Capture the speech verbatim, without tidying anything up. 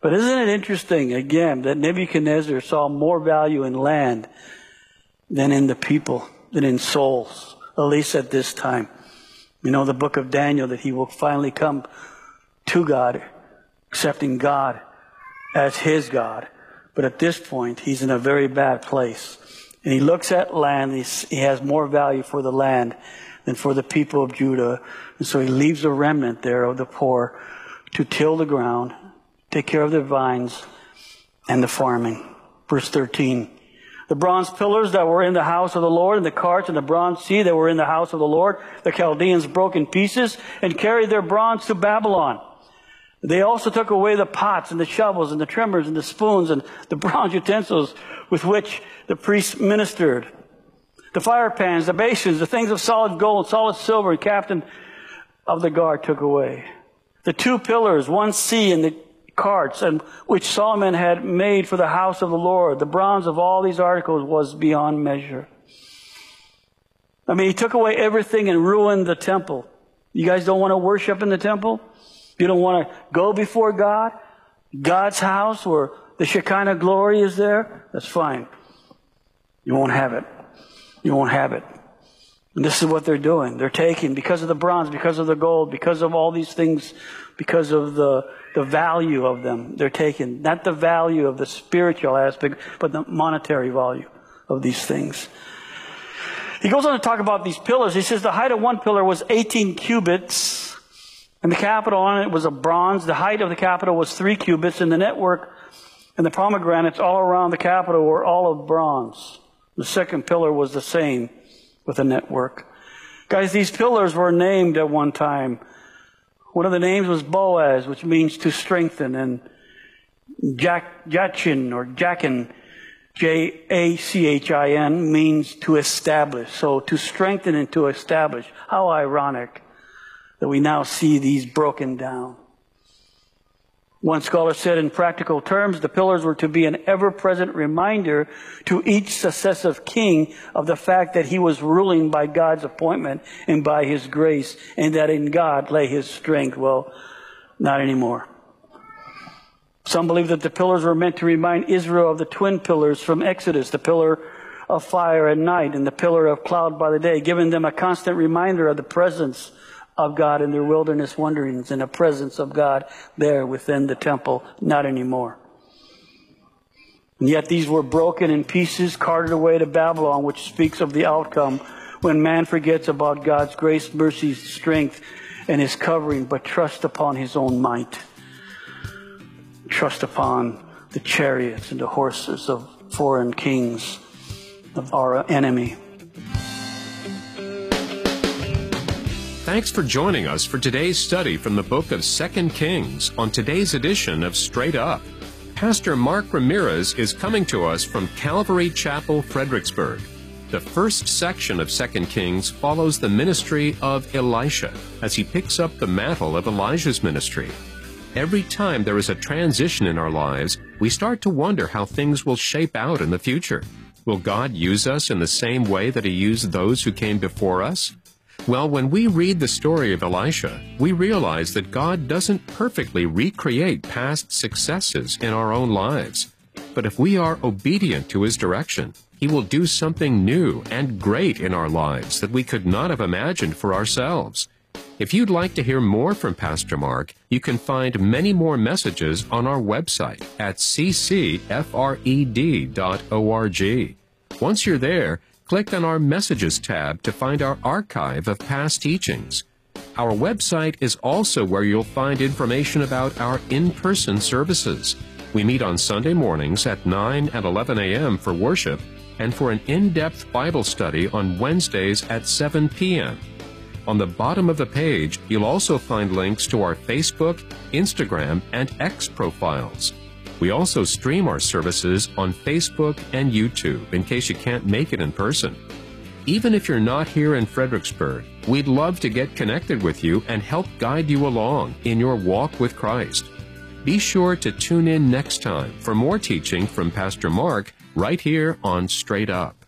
But isn't it interesting, again, that Nebuchadnezzar saw more value in land than in the people, than in souls, at least at this time. You know, the book of Daniel, that he will finally come to God, accepting God as his God. But at this point, he's in a very bad place. And he looks at land, he's, he has more value for the land than for the people of Judah. And so he leaves a remnant there of the poor to till the ground, take care of the vines and the farming. Verse thirteen. The bronze pillars that were in the house of the Lord, and the carts and the bronze sea that were in the house of the Lord, the Chaldeans broke in pieces and carried their bronze to Babylon. They also took away the pots and the shovels and the trimmers and the spoons and the bronze utensils with which the priests ministered. The fire pans, the basins, the things of solid gold, solid silver, and captain of the guard took away. The two pillars, one sea and the carts, and which Solomon had made for the house of the Lord. The bronze of all these articles was beyond measure. I mean, he took away everything and ruined the temple. You guys don't want to worship in the temple? You don't want to go before God? God's house where the Shekinah glory is there? That's fine. You won't have it. You won't have it. And this is what they're doing. They're taking, because of the bronze, because of the gold, because of all these things, because of the, the value of them, they're taking, not the value of the spiritual aspect, but the monetary value of these things. He goes on to talk about these pillars. He says the height of one pillar was eighteen cubits, and the capital on it was of bronze. The height of the capital was three cubits, and the network and the pomegranates all around the capital were all of bronze. The second pillar was the same, with a network. Guys, these pillars were named at one time. One of the names was Boaz, which means to strengthen, and Jac- Jachin or Jachin, J A C H I N, means to establish. So to strengthen and to establish. How ironic that we now see these broken down. One scholar said, in practical terms, the pillars were to be an ever-present reminder to each successive king of the fact that he was ruling by God's appointment and by his grace, and that in God lay his strength. Well, not anymore. Some believe that the pillars were meant to remind Israel of the twin pillars from Exodus, the pillar of fire at night and the pillar of cloud by the day, giving them a constant reminder of the presence of God in their wilderness wanderings, and the presence of God there within the temple. Not anymore. And yet these were broken in pieces, carted away to Babylon, which speaks of the outcome when man forgets about God's grace, mercy, strength, and his covering, but trusts upon his own might. Trust upon the chariots and the horses of foreign kings, of our enemy. Thanks for joining us for today's study from the book of Second Kings on today's edition of Straight Up. Pastor Mark Ramirez is coming to us from Calvary Chapel, Fredericksburg. The first section of Second Kings follows the ministry of Elisha as he picks up the mantle of Elijah's ministry. Every time there is a transition in our lives, we start to wonder how things will shape out in the future. Will God use us in the same way that he used those who came before us? Well, when we read the story of Elisha, we realize that God doesn't perfectly recreate past successes in our own lives. But if we are obedient to his direction, he will do something new and great in our lives that we could not have imagined for ourselves. If you'd like to hear more from Pastor Mark, you can find many more messages on our website at c c f r e d dot org. Once you're there, click on our Messages tab to find our archive of past teachings. Our website is also where you'll find information about our in-person services. We meet on Sunday mornings at nine and eleven a.m. for worship, and for an in-depth Bible study on Wednesdays at seven p.m. On the bottom of the page, you'll also find links to our Facebook, Instagram, and X profiles. We also stream our services on Facebook and YouTube in case you can't make it in person. Even if you're not here in Fredericksburg, we'd love to get connected with you and help guide you along in your walk with Christ. Be sure to tune in next time for more teaching from Pastor Mark right here on Straight Up.